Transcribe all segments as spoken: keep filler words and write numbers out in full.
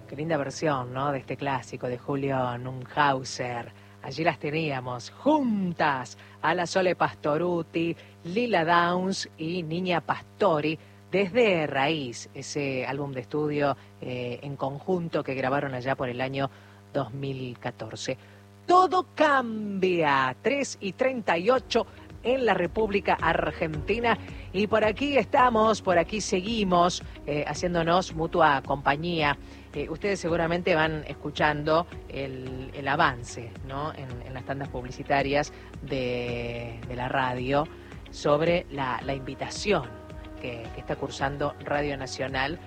Qué linda versión, ¿no? De este clásico de Julio Nunhauser. Allí las teníamos juntas a la Sole Pastorutti, Lila Downs y Niña Pastori desde Raíz, ese álbum de estudio eh, en conjunto que grabaron allá por el año dos mil catorce. Todo cambia, tres y treinta y ocho en la República Argentina. Y por aquí estamos, por aquí seguimos eh, haciéndonos mutua compañía. Eh, ustedes seguramente van escuchando el, el avance, ¿no? en, en las tandas publicitarias de, de la radio sobre la, la invitación que, que está cursando Radio Nacional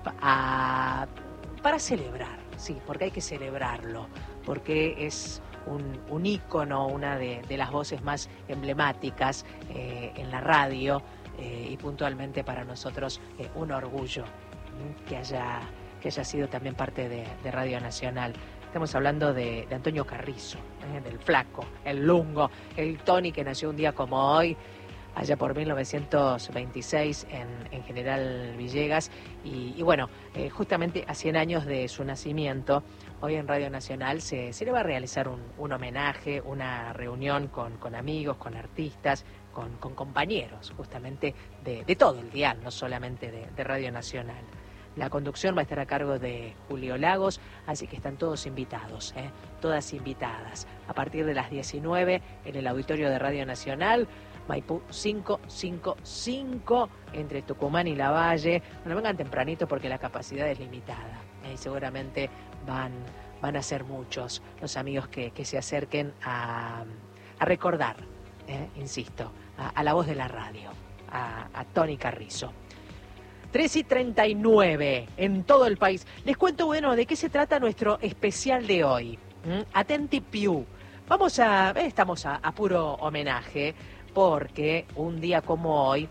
a, para celebrar, sí, porque hay que celebrarlo, porque es un, un ícono, una de, de las voces más emblemáticas eh, en la radio eh, y puntualmente para nosotros eh, un orgullo ¿sí? que haya... que haya sido también parte de, de Radio Nacional. Estamos hablando de, de Antonio Carrizo, ¿eh? del Flaco, el Lungo, el Tony que nació un día como hoy, allá por mil novecientos veintiséis en, en General Villegas. Y, y bueno, eh, justamente a cien años de su nacimiento, hoy en Radio Nacional se, se le va a realizar un, un homenaje, una reunión con, con amigos, con artistas, con, con compañeros, justamente de, de todo el dial, no solamente de, de Radio Nacional. La conducción va a estar a cargo de Julio Lagos, así que están todos invitados, ¿eh? todas invitadas. A partir de las diecinueve en el auditorio de Radio Nacional, Maipú quinientos cincuenta y cinco, entre Tucumán y Lavalle. Bueno, vengan tempranito porque la capacidad es limitada, ¿eh? y seguramente van, van a ser muchos los amigos que, que se acerquen a, a recordar, ¿eh? insisto, a, a la voz de la radio, a, a Tony Carrizo. tres y treinta y nueve en todo el país. Les cuento, bueno, de qué se trata nuestro especial de hoy. ¿Mm? Atenti Piu. Vamos a, estamos a, a puro homenaje, porque un día como hoy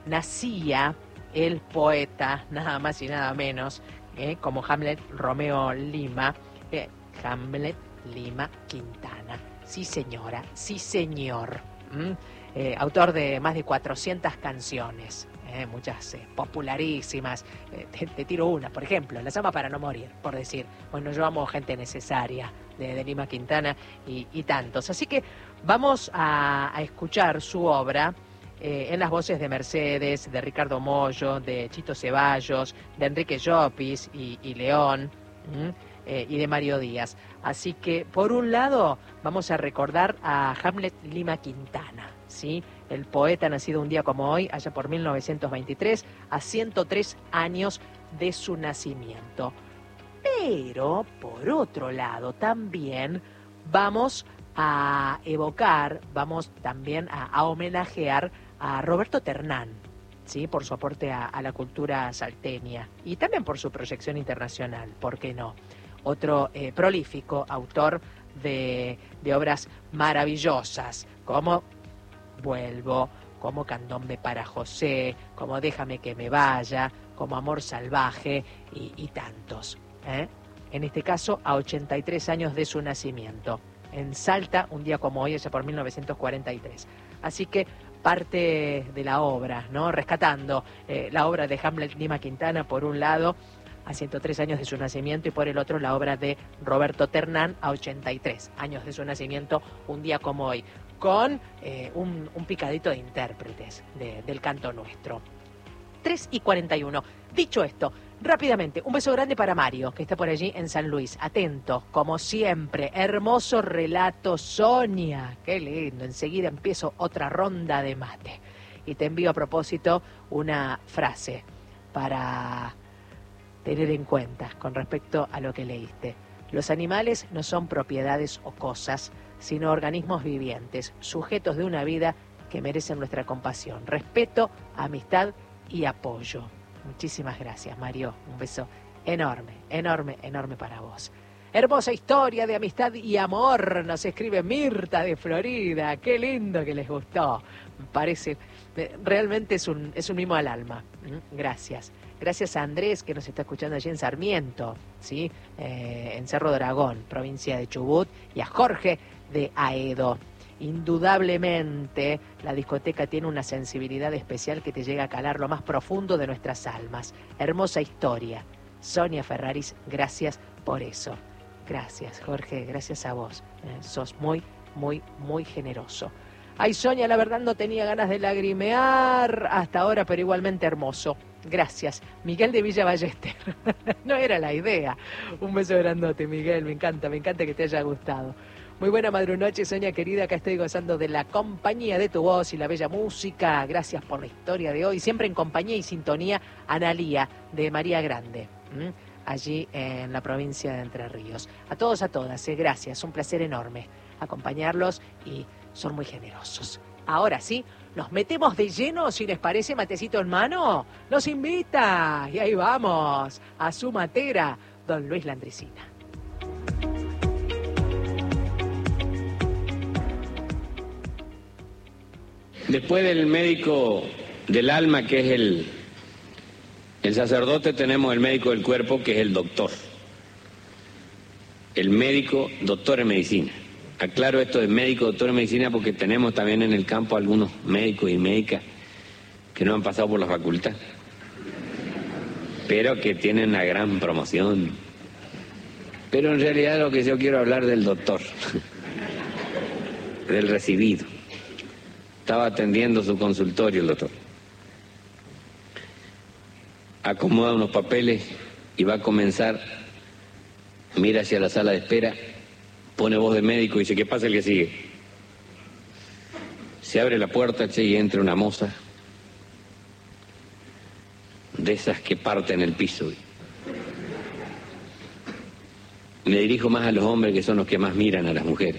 nacía el poeta, nada más y nada menos, eh, como Hamlet Romeo Lima, eh, Hamlet Lima Quintana. Sí señora, sí señor. ¿Mm? Eh, autor de más de cuatrocientas canciones. Eh, muchas eh, popularísimas, eh, te, te tiro una, por ejemplo, Las amas para no morir, por decir, bueno, yo amo Gente necesaria, de, de Lima Quintana y, y tantos, así que vamos a, a escuchar su obra eh, en las voces de Mercedes, de Ricardo Mollo, de Chito Ceballos, de Enrique Llopis y, y León, eh, y de Mario Díaz, así que por un lado vamos a recordar a Hamlet Lima Quintana, ¿sí? El poeta nacido un día como hoy, allá por mil novecientos veintitrés, a ciento tres años de su nacimiento. Pero, por otro lado, también vamos a evocar, vamos también a, a homenajear a Roberto Ternán, ¿sí? Por su aporte a, a la cultura salteña y también por su proyección internacional, ¿por qué no? Otro eh, prolífico autor de, de obras maravillosas, como Vuelvo, como Candombe para José, como Déjame que me vaya, como Amor salvaje y, y tantos. ¿eh? En este caso, a ochenta y tres años de su nacimiento. En Salta, un día como hoy, allá por mil novecientos cuarenta y tres. Así que parte de la obra, ¿no? Rescatando eh, la obra de Hamlet Lima Quintana, por un lado, a ciento tres años de su nacimiento, y por el otro la obra de Roberto Ternán, a ochenta y tres años de su nacimiento, un día como hoy, con eh, un, un picadito de intérpretes de, del canto nuestro. tres y cuarenta y uno. Dicho esto, rápidamente, un beso grande para Mario, que está por allí en San Luis. Atento, como siempre. Hermoso relato, Sonia. Qué lindo. Enseguida empiezo otra ronda de mate. Y te envío a propósito una frase para tener en cuenta con respecto a lo que leíste. Los animales no son propiedades o cosas, sino organismos vivientes, sujetos de una vida que merecen nuestra compasión, respeto, amistad y apoyo. Muchísimas gracias, Mario. Un beso enorme, enorme, enorme para vos. Hermosa historia de amistad y amor, nos escribe Mirta de Florida. Qué lindo que les gustó. Me parece, realmente es un, es un mimo al alma. Gracias. Gracias a Andrés, que nos está escuchando allí en Sarmiento, ¿sí? eh, en Cerro de Aragón, provincia de Chubut, y a Jorge de Aedo. Indudablemente, la discoteca tiene una sensibilidad especial que te llega a calar lo más profundo de nuestras almas. Hermosa historia. Sonia Ferraris, gracias por eso. Gracias, Jorge, gracias a vos. Eh, sos muy, muy, muy generoso. Ay, Sonia, la verdad no tenía ganas de lagrimear hasta ahora, pero igualmente hermoso. Gracias. Miguel de Villa Ballester. No era la idea. Un beso grandote, Miguel. Me encanta, me encanta que te haya gustado. Muy buena madrunoche, Sonia querida. Acá estoy gozando de la compañía de tu voz y la bella música. Gracias por la historia de hoy. Siempre en compañía y sintonía, Analía, de María Grande. ¿Mm? Allí en la provincia de Entre Ríos. A todos, a todas, eh, gracias. Un placer enorme acompañarlos y son muy generosos. Ahora sí, nos metemos de lleno, si les parece, matecito en mano. Nos invita, y ahí vamos, a su matera, don Luis Landricina. Después del médico del alma, que es el, el sacerdote, tenemos el médico del cuerpo, que es el doctor. El médico, doctor en medicina. Aclaro esto de médico, doctor en medicina, porque tenemos también en el campo algunos médicos y médicas que no han pasado por la facultad, pero que tienen una gran promoción. Pero en realidad lo que yo quiero hablar del doctor, del recibido. Estaba atendiendo su consultorio el doctor. Acomoda unos papeles y va a comenzar, mira hacia la sala de espera, pone voz de médico y dice, ¿qué pasa el que sigue? Se abre la puerta, che, y entra una moza de esas que parten el piso. Me dirijo más a los hombres, que son los que más miran a las mujeres.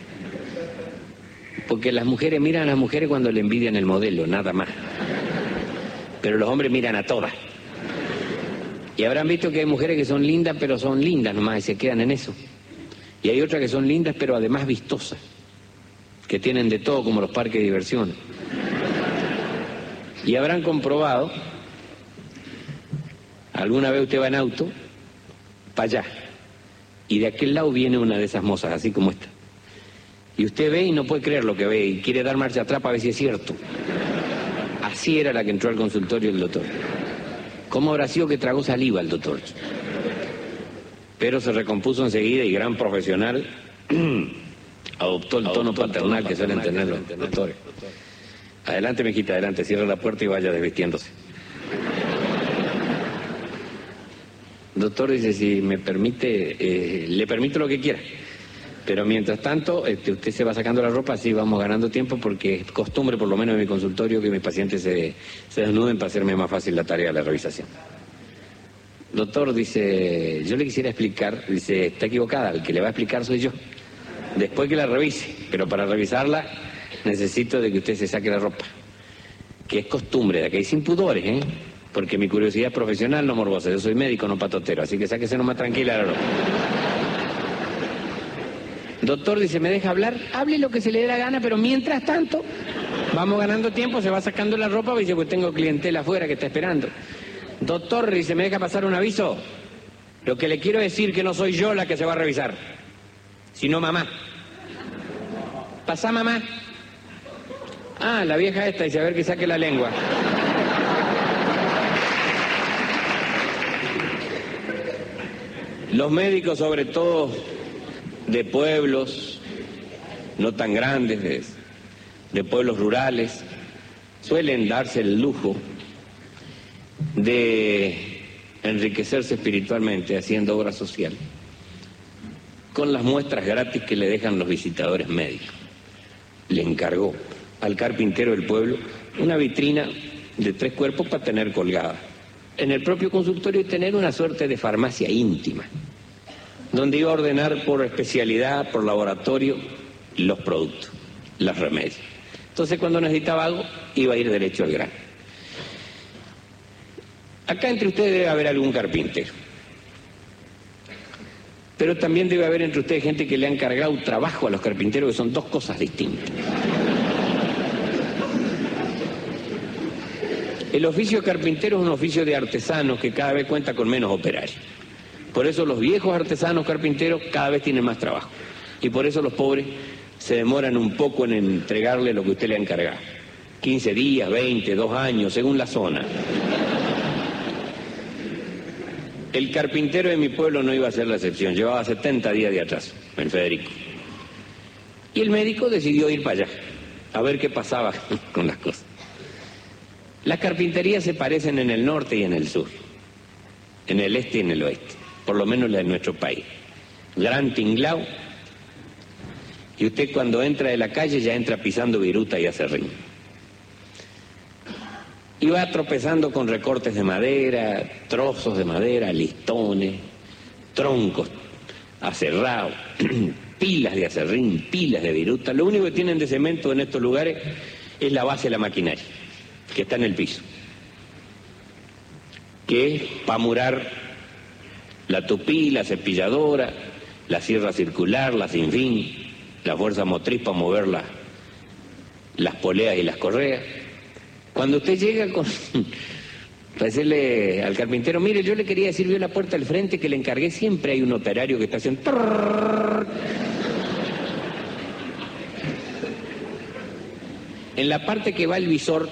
Porque las mujeres miran a las mujeres cuando le envidian el modelo, nada más. Pero los hombres miran a todas. Y habrán visto que hay mujeres que son lindas, pero son lindas nomás y se quedan en eso. Y hay otras que son lindas, pero además vistosas, que tienen de todo, como los parques de diversión. Y habrán comprobado, alguna vez usted va en auto, para allá, y de aquel lado viene una de esas mozas, así como esta. Y usted ve y no puede creer lo que ve, y quiere dar marcha atrás para ver si es cierto. Así era la que entró al consultorio del doctor. ¿Cómo habrá sido que tragó saliva el doctor? Pero se recompuso enseguida y, gran profesional, adoptó el tono paternal que suelen tener los doctores. Adelante, mijita, adelante, cierra la puerta y vaya desvistiéndose. Doctor dice, si me permite, eh, le permito lo que quiera. Pero mientras tanto, este, usted se va sacando la ropa, así vamos ganando tiempo, porque es costumbre, por lo menos en mi consultorio, que mis pacientes se, se desnuden para hacerme más fácil la tarea de la revisación. Doctor, dice, yo le quisiera explicar, dice, está equivocada, el que le va a explicar soy yo. Después que la revise, pero para revisarla necesito de que usted se saque la ropa. Que es costumbre, de que hay sin pudores, ¿eh? Porque mi curiosidad es profesional, no morbosa, yo soy médico, no patotero, así que sáquese nomás tranquila la ropa. Doctor, dice, ¿me deja hablar? Hable lo que se le dé la gana, pero mientras tanto, vamos ganando tiempo, se va sacando la ropa, dice, pues tengo clientela afuera que está esperando. Doctor, dice, ¿me deja pasar un aviso? Lo que le quiero decir que no soy yo la que se va a revisar, sino mamá. Pasá, mamá. Ah, la vieja esta, dice, a ver que saque la lengua. Los médicos, sobre todo de pueblos no tan grandes, de, de pueblos rurales, suelen darse el lujo de enriquecerse espiritualmente haciendo obra social con las muestras gratis que le dejan los visitadores médicos. Le encargó al carpintero del pueblo una vitrina de tres cuerpos para tener colgada en el propio consultorio y tener una suerte de farmacia íntima, donde iba a ordenar por especialidad, por laboratorio, los productos, los remedios. Entonces, cuando necesitaba algo, iba a ir derecho al grano. Acá entre ustedes debe haber algún carpintero. Pero también debe haber entre ustedes gente que le han cargado trabajo a los carpinteros, que son dos cosas distintas. El oficio de carpintero es un oficio de artesanos que cada vez cuenta con menos operarios. Por eso los viejos artesanos carpinteros cada vez tienen más trabajo. Y por eso los pobres se demoran un poco en entregarle lo que usted le ha encargado. quince días, veinte, dos años, según la zona. El carpintero de mi pueblo no iba a ser la excepción, llevaba setenta días de atraso, el Federico. Y el médico decidió ir para allá, a ver qué pasaba con las cosas. Las carpinterías se parecen en el norte y en el sur, en el este y en el oeste, por lo menos la de nuestro país. Gran tinglao, y usted cuando entra de la calle ya entra pisando viruta y acerrín. Y va tropezando con recortes de madera, trozos de madera, listones, troncos aserrados, pilas de acerrín, pilas de viruta. Lo único que tienen de cemento en estos lugares es la base de la maquinaria, que está en el piso, que es para murar la tupí, la cepilladora, la sierra circular, la sin fin, la fuerza motriz para mover la, las poleas y las correas. Cuando usted llega con... para decirle al carpintero, mire, yo le quería decir, vio la puerta del frente que le encargué, siempre hay un operario que está haciendo... En la parte que va el visor...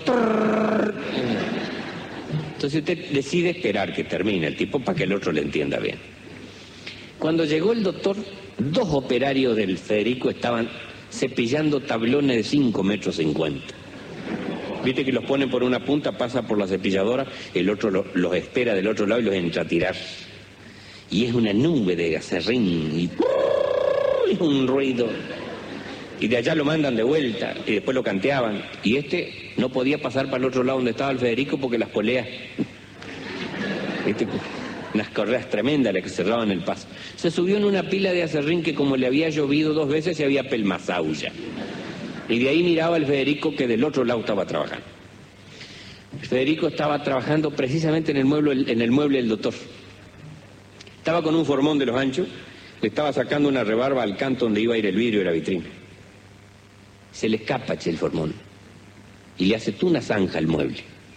Entonces usted decide esperar que termine el tipo para que el otro le entienda bien. Cuando llegó el doctor, dos operarios del Federico estaban cepillando tablones de cinco metros cincuenta. Viste que los ponen por una punta, pasa por la cepilladora, el otro lo, los espera del otro lado y los entra a tirar. Y es una nube de acerrín y es un ruido. Y de allá lo mandan de vuelta y después lo canteaban. Y este no podía pasar para el otro lado donde estaba el Federico porque las poleas, ¿viste? Unas correas tremendas las que cerraban el paso. Se subió en una pila de acerrín que como le había llovido dos veces se había pelmazado ya. Y de ahí miraba el Federico que del otro lado estaba trabajando. El Federico estaba trabajando precisamente en el mueble, en el mueble del doctor. Estaba con un formón de los anchos, le estaba sacando una rebarba al canto donde iba a ir el vidrio de la vitrina. Se le escapa, che, el formón, y le hace tú una zanja al mueble.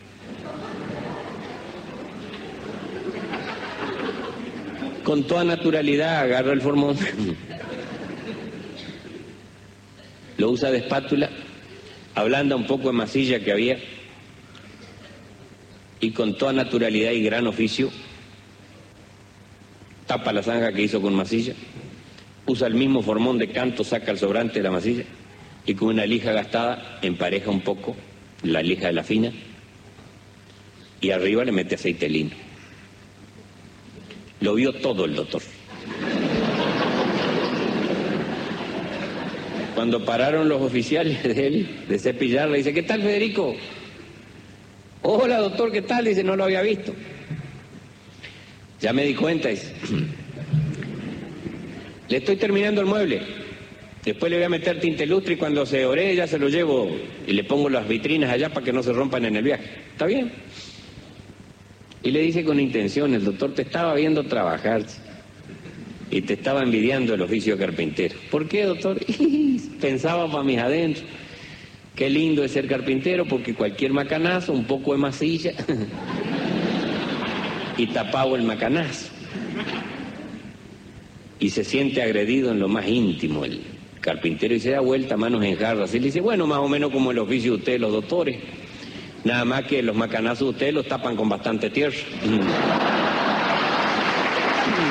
Con toda naturalidad agarra el formón, lo usa de espátula, ablanda un poco de masilla que había, y con toda naturalidad y gran oficio, tapa la zanja que hizo con masilla, usa el mismo formón de canto, saca el sobrante de la masilla, y con una lija gastada empareja un poco la lija de la fina, y arriba le mete aceite lino. Lo vio todo el doctor. Cuando pararon los oficiales de él, de cepillar, le dice, ¿qué tal, Federico? Hola, doctor, ¿qué tal? Dice, no lo había visto. Ya me di cuenta, dice. Le estoy terminando el mueble. Después le voy a meter tinte lustre y cuando se ore ya se lo llevo y le pongo las vitrinas allá para que no se rompan en el viaje. ¿Está bien? Y le dice con intención, el doctor te estaba viendo trabajar y te estaba envidiando el oficio de carpintero. ¿Por qué, doctor? Pensaba para mis adentros. Qué lindo es ser carpintero porque cualquier macanazo, un poco de masilla y tapado el macanazo. Y se siente agredido en lo más íntimo el carpintero y se da vuelta manos en jarras y le dice, bueno, más o menos como el oficio de ustedes, los doctores. Nada más que los macanazos de ustedes los tapan con bastante tierra.